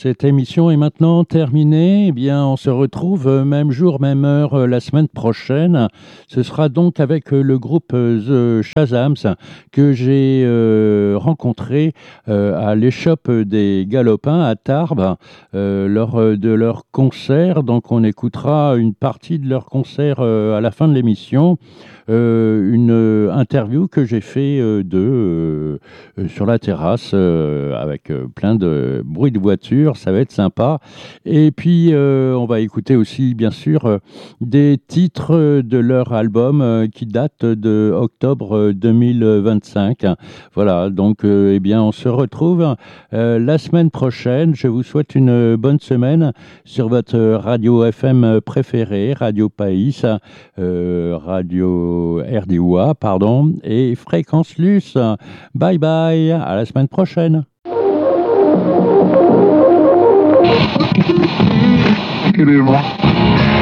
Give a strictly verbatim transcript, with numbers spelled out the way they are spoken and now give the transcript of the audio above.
Cette émission est maintenant terminée. Eh bien, on se retrouve euh, même jour, même heure euh, la semaine prochaine. Ce sera donc avec euh, le groupe euh, The Shazams que j'ai euh, rencontré euh, à l'échoppe des Galopins à Tarbes euh, lors euh, de leur concert. Donc, on écoutera une partie de leur concert euh, à la fin de l'émission. Euh, une euh, interview que j'ai fait euh, d'eux euh, sur la terrasse euh, avec euh, plein de bruit de voiture, ça va être sympa. Et puis euh, on va écouter aussi bien sûr euh, des titres de leur album euh, qui datent de octobre deux mille vingt-cinq. Voilà, donc euh, eh bien on se retrouve euh, la semaine prochaine. Je vous souhaite une bonne semaine sur votre radio F M préférée, Radio Païs, euh, Radio R D O A, pardon, et Fréquence Luce. Bye bye, à la semaine prochaine. Queremos.